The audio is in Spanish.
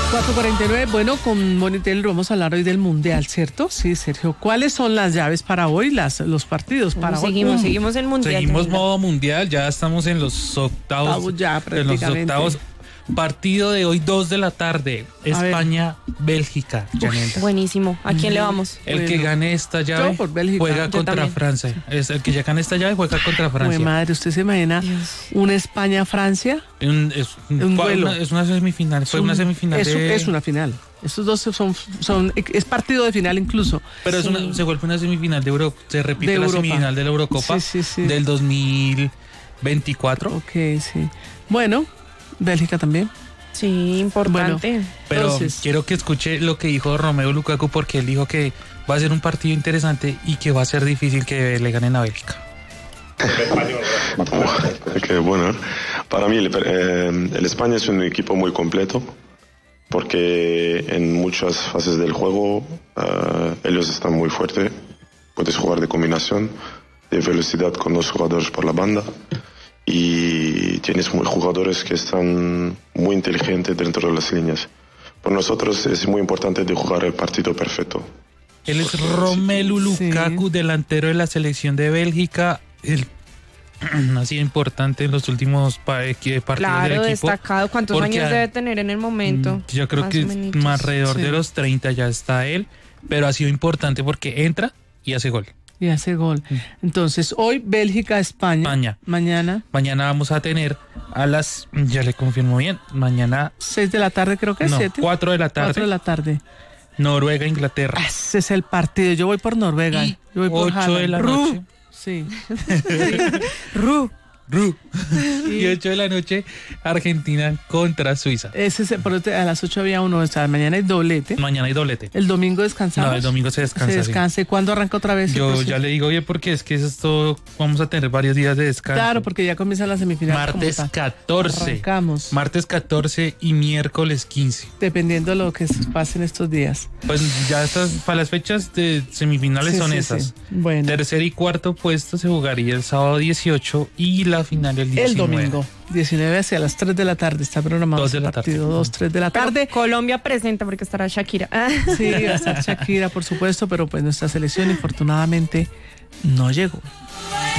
4:49, bueno, con Monitel vamos a hablar hoy del Mundial, ¿cierto? Sí, Sergio. ¿Cuáles son las llaves para hoy, los partidos para hoy? Seguimos en Mundial. Seguimos modo Mundial, ya estamos en los octavos. Ya, prácticamente. En los octavos. Partido de hoy, 2 de la tarde, España-Bélgica. Buenísimo. ¿A quién le vamos? El que gane esta llave juega contra Francia. El que ya gane esta llave juega contra Francia. Madre, ¿usted se imagina una España-Francia? Es una semifinal. Fue una semifinal. Es una final. Estos dos es partido de final incluso. Pero se vuelve una semifinal de Europa. Se repite la semifinal de la Eurocopa del 2024. Ok, sí. Bueno, Bélgica también. Sí, importante. Bueno, pero quiero que escuche lo que dijo Romelu Lukaku, porque él dijo que va a ser un partido interesante y que va a ser difícil que le ganen a Bélgica. Qué bueno. Para mí el España es un equipo muy completo, porque en muchas fases del juego ellos están muy fuertes. Puedes jugar de combinación, de velocidad con 2 jugadores por la banda. Y tienes jugadores que están muy inteligentes dentro de las líneas. Para nosotros es muy importante de jugar el partido perfecto. Él es Romelu Lukaku, delantero de la selección de Bélgica. Ha sido importante en los últimos partidos del equipo. Destacado. ¿Cuántos años debe tener en el momento? Yo creo que alrededor de los 30 ya está él, pero ha sido importante porque entra y hace gol. Entonces, hoy Bélgica-España. Mañana vamos a tener a las, ya le confirmo bien, mañana 6 de la tarde, creo que es 7. 4 de la tarde. 4 de la tarde. Noruega-Inglaterra. Ese es el partido. Yo voy por Noruega. Yo voy por 8 de la noche. Sí. Y 8 de la noche, Argentina contra Suiza. A las 8 había uno. Mañana hay doblete. ¿El domingo descansamos? No, el domingo se descansa. ¿Y cuándo arranca otra vez? Yo ya le digo bien, porque es que esto vamos a tener varios días de descanso. Claro, porque ya comienza la semifinal. Martes 14. Arrancamos. Martes 14 y miércoles 15. Dependiendo de lo que pase en estos días. Pues ya para las fechas de semifinales son esas. Sí. Bueno. Tercer y cuarto puesto se jugaría el sábado 18 y la final el 19. El domingo 19 hacia las 3 de la tarde está programado 2 de la partido, 2, 3 de la tarde. Pero Colombia presenta porque estará Shakira. Sí, va a estar Shakira, por supuesto, pero pues nuestra selección infortunadamente no llegó.